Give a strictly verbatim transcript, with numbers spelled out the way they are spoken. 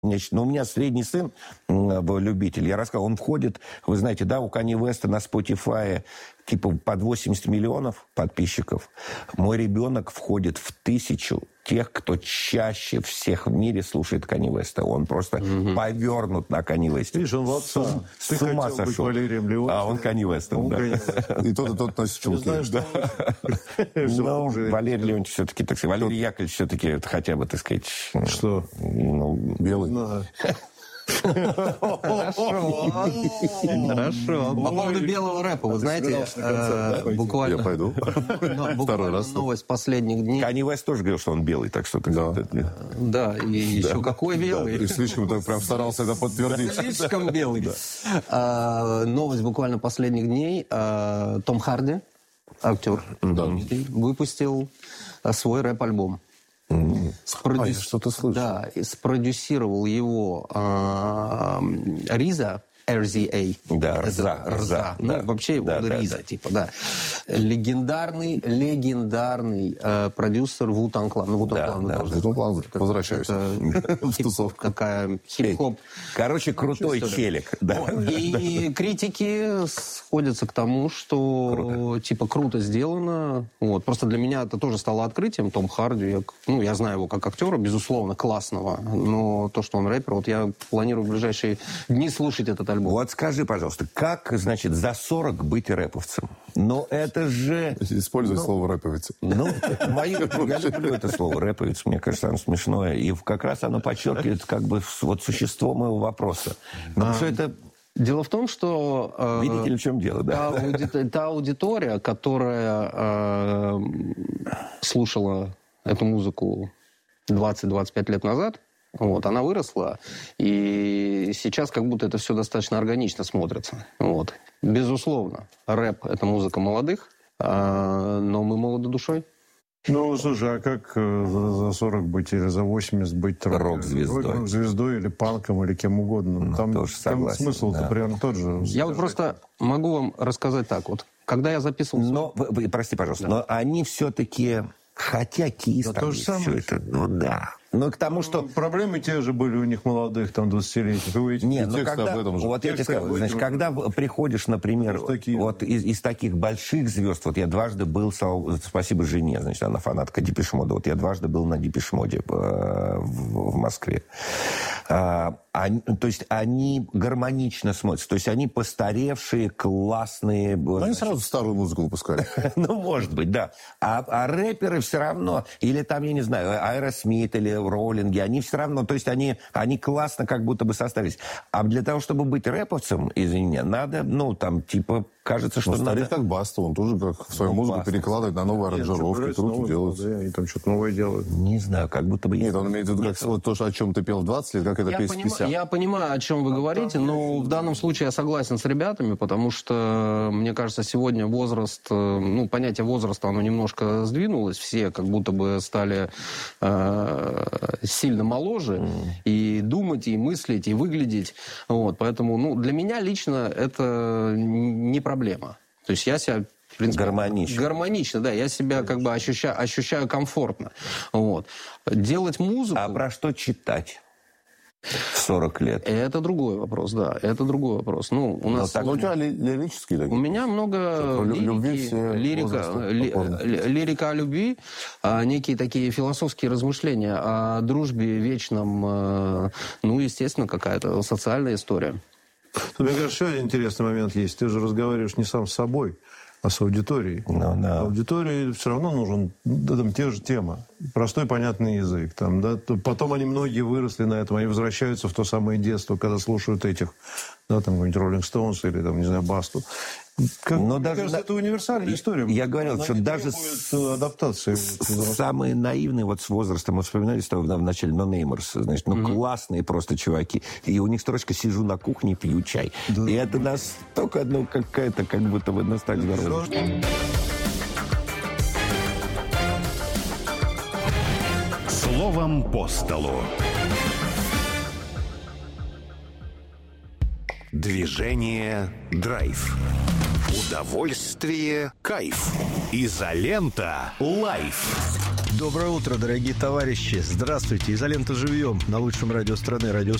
Значит, ну, у меня средний сын, любитель, я рассказал, он входит, вы знаете, да, у Канье Уэста на Spotify типа под восемьдесят миллионов подписчиков. Мой ребенок входит в тысячу тех, кто чаще всех в мире слушает Канье Уэста. Он просто угу. повернут на Канье Уэсте. Видишь, он в отца. С, с ума сошел. А он Канье Уэстом, да. И тот, и тот носит чулки. Ну, Валерий Леонтьевич все-таки, так сказать, Валерий Яковлевич все-таки хотя бы, так сказать... Что? Ну, белый. Хорошо. Хорошо. По поводу белого рэпа, вы знаете, буквально... Я пойду. Второй раз. Новость последних дней. Канье Уэст тоже говорил, что он белый, так что... Да, и еще какой белый. И слишком так прям старался это подтвердить. Слишком белый. Новость буквально последних дней. Том Харди, актер, выпустил свой рэп-альбом. Mm. Спродюс... А, я что-то слышал. Да, и спродюсировал его э, Риза, эр зет эй. Да, Рза. Рза. Ну, да. Вообще его да, Риза, да, типа, да. Легендарный, легендарный э, продюсер Wu-Tang Clan. Ну, Wu-Tang да, Clan. Да, Wu-Tang Clan. Возвращаюсь. В тусовку. Такая хип-хоп. Короче, крутой челик. Да. И критики сходятся к тому, что круто. Типа круто сделано. Вот. Просто для меня это тоже стало открытием. Том Харди, я, ну, я знаю его как актера, безусловно, классного. Но то, что он рэпер, вот я планирую в ближайшие дни слушать этот альбом. Вот скажи, пожалуйста, как, значит, за сорок быть рэповцем? Ну, это же... Используй ну, слово рэповец. Ну, мои, я люблю это слово рэповец, мне кажется, оно смешное. И как раз оно подчеркивает как бы вот существо моего вопроса. Но что это... Дело в том, что... Э, Видите ли, в чем дело, да? Та, ауди- та аудитория, которая э, слушала эту музыку двадцать-двадцать пять лет назад, вот, она выросла, и сейчас как будто это все достаточно органично смотрится. Вот. Безусловно, рэп — это музыка молодых, э, но мы молоды душой. Ну, слушай, а как за сорок быть или за восемьдесят быть рок-звездой? Рок-звездой или панком, или кем угодно. Ну, там, тоже там согласен, смысл-то да. примерно тот же. Я вот просто могу вам рассказать так. Вот, когда я записывал... Но, вы, вы, прости, пожалуйста, да. но они все-таки... Хотя Кис да, там то же самое. Все это... Ну, да. Ну, к тому, что... Проблемы те же были у них молодых, там, двадцатилетних. Нет, ну, когда... об этом же. Вот я тебе скажу, значит, когда приходишь, например, такие, вот из, из таких больших звезд, вот я дважды был, спасибо жене, значит, она фанатка Депеш Мода, вот я дважды был на Депеш Моде в, в Москве. А, они, то есть они гармонично смотрятся, то есть они постаревшие, классные. Но они сразу старую музыку выпускали. Ну, может быть, да. А рэперы все равно, или там, я не знаю, Аэросмит, или Роллинги, они все равно, то есть они, они классно как будто бы состарились. А для того, чтобы быть рэповцем, извини меня, надо, ну, там, типа, кажется, что ну, надо... старик как Баста, он тоже как свою ну, музыку Баста. перекладывает на новые аранжировки, круто делают. Да, они там что-то новое делают. Не знаю, как будто бы... Нет, он имеет в виду, как вот то, о чем ты пел в двадцать лет, как это песня в пятьдесят. Я понимаю, о чем вы говорите, но в данном случае я согласен с ребятами, потому что, мне кажется, сегодня возраст, ну, понятие возраста, оно немножко сдвинулось, все как будто бы стали э, сильно моложе, mm. и думать, и мыслить, и выглядеть. Вот, поэтому, ну, для меня лично это не проблема. То есть я себя... В принципе, гармонично. Гармонично, да. Я себя как бы ощущаю, ощущаю комфортно. Вот. Делать музыку... А про что читать в сорок лет? Это другой вопрос, да. Это другой вопрос. Ну, у нас... Так, ну, у тебя лирический такой. У меня много лирики, лирика, ли, лирика о любви, а, некие такие философские размышления о дружбе вечном, ну, естественно, какая-то социальная история. Мне кажется, еще один интересный момент есть. Ты же разговариваешь не сам с собой, а с аудиторией. No, no. Аудитории все равно нужен, да, там, те же темы. Простой, понятный язык. Там, да. Потом они многие выросли на этом, они возвращаются в то самое детство, когда слушают этих, да, там, какой-нибудь Rolling Stones или, там, не знаю, Басту. Как, Но мне даже, кажется, это универсальная история. Я говорил, она что даже с, адаптации. С, самые наивные вот с возрастом, мы вспоминали с тобой в начале, но Нейморс, значит, ну, mm-hmm. классные просто чуваки. И у них строчка «Сижу на кухне, пью чай». Да. И это настолько, ну, какая-то, как будто бы, нас так здорово. Словом по столу. Движение драйв. Удовольствие кайф. Изолента лайф. Доброе утро, дорогие товарищи. Здравствуйте. Изолента живьем на лучшем радио страны, радио